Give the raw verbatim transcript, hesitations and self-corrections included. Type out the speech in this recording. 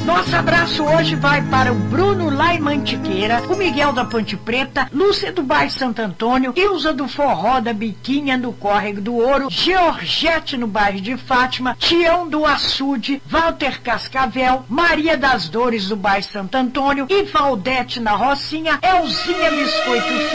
Nosso abraço hoje vai para o Bruno lá em Mantiqueira, o Miguel da Ponte Preta, Lúcia do bairro Santo Antônio, Ilza do Forró da Biquinha no Córrego do Ouro, Georgette no bairro de Fátima, Tião do Açude, Walter Cascavel, Maria das Dores do bairro Santo Antônio e Valdete na Rocinha, Elzinha Biscoito